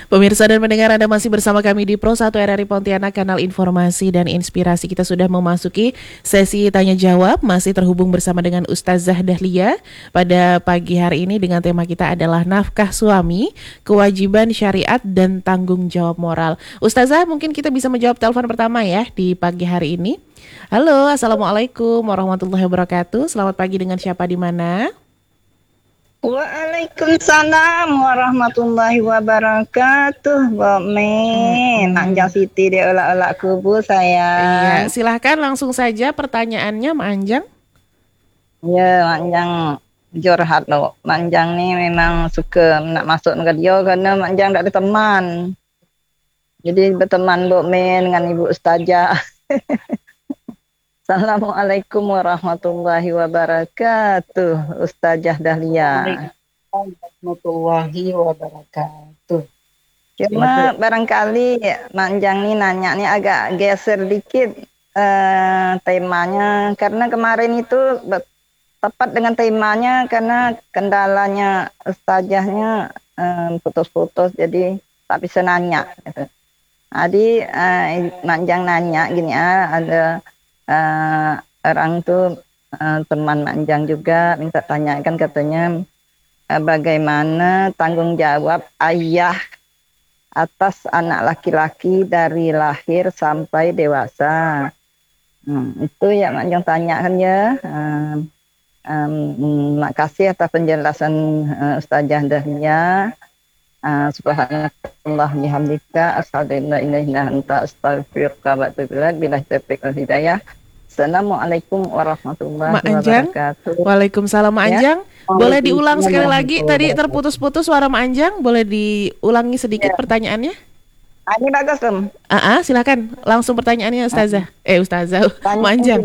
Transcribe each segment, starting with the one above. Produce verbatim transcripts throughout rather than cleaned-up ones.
Pemirsa dan pendengar, Anda masih bersama kami di Pro satu R R I Pontianak, kanal informasi dan inspirasi. Kita sudah memasuki sesi tanya jawab, masih terhubung bersama dengan Ustazah Dahlia pada pagi hari ini dengan tema kita adalah nafkah suami, kewajiban syariat dan tanggung jawab moral. Ustazah, mungkin kita bisa menjawab telepon pertama ya di pagi hari ini. Halo, Assalamualaikum warahmatullahi wabarakatuh. Selamat pagi, dengan siapa di mana? Waalaikumsalam warahmatullahi wabarakatuh. Mbak Min, Nak Anjang Mm-mm. Siti dia olak-olak kubur Iya, sayang. silahkan langsung saja pertanyaannya, Mak Anjang. Ya, Mak Anjang curhat loh. Mak Anjang ni memang suka nak masuk ke dia kerana Mak Anjang tak ada teman. Jadi berteman Mbak Min dengan Ibu Ustazah. Assalamualaikum warahmatullahi wabarakatuh. Ustazah Dahlia. Warahmatullahi wabarakatuh. Cuma barangkali Mak Anjang ni nanya ni agak geser dikit uh, temanya, karena kemarin itu be- tepat dengan temanya karena kendalanya ustazahnya um, putus-putus, jadi tak bisa nanya gitu. Jadi uh, Mak Anjang nanya gini, ah, ada uh, orang tu uh, teman Mak Anjang juga minta tanyakan, katanya uh, bagaimana tanggung jawab ayah atas anak laki-laki dari lahir sampai dewasa. Hmm, itu ya Mak Anjang tanyakan ya. Um, um, makasih atas penjelasan uh, Ustazah Dahlia. Uh, Subhanallah bihamdika asyhadu an la ilaha illa anta astaghfiruka wa atubu ilaik. Billahi taufiq wal hidayah. Assalamualaikum warahmatullahi Mak Anjang. wabarakatuh. Waalaikumsalam, Mak Ya. Anjang. Boleh diulang Waalaikumsalam sekali lagi, warahmatullahi tadi wabarakatuh. terputus-putus suara Mak Anjang. Boleh diulangi Ya. sedikit pertanyaannya? Ah, ini bagus Tem. Ah, ah, silakan langsung pertanyaannya Ustazah. Eh Ustazah, Mak Tanya Anjang.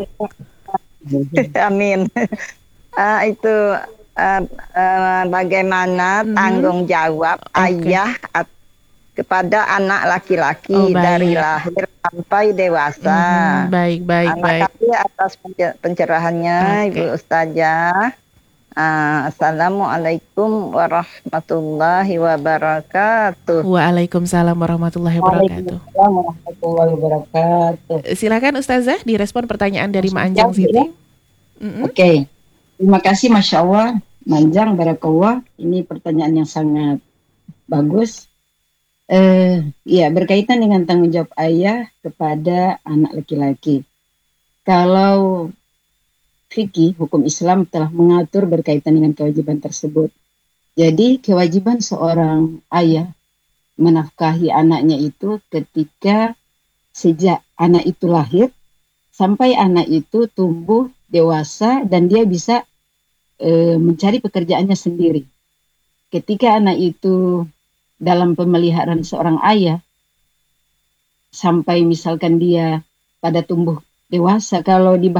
Amin. Ah, itu ah, ah, bagaimana Mhm. tanggung jawab Oke. ayah at- kepada anak laki-laki Oh, dari baik. lahir sampai dewasa. Mhm, baik, baik, Ah, baik. makasih atas penje- pencerahannya Oke. Ibu Ustazah. Ah, Assalamualaikum warahmatullahi wabarakatuh. Waalaikumsalam warahmatullahi wabarakatuh. Waalaikumsalam warahmatullahi wabarakatuh. Eh, Silakan Ustazah direspon pertanyaan dari Mak Langsung Anjang jawab ya. Siti. Mhm. Oke, terima kasih, Masya Allah, Manjang, Barakallah. Ini pertanyaan yang sangat bagus. Eh, ya, berkaitan dengan tanggung jawab ayah kepada anak laki-laki. Kalau fikih hukum Islam telah mengatur berkaitan dengan kewajiban tersebut. Jadi kewajiban seorang ayah menafkahi anaknya itu ketika sejak anak itu lahir sampai anak itu tumbuh dewasa dan dia bisa e, mencari pekerjaannya sendiri. Ketika anak itu dalam pemeliharaan seorang ayah sampai misalkan dia pada tumbuh dewasa, kalau di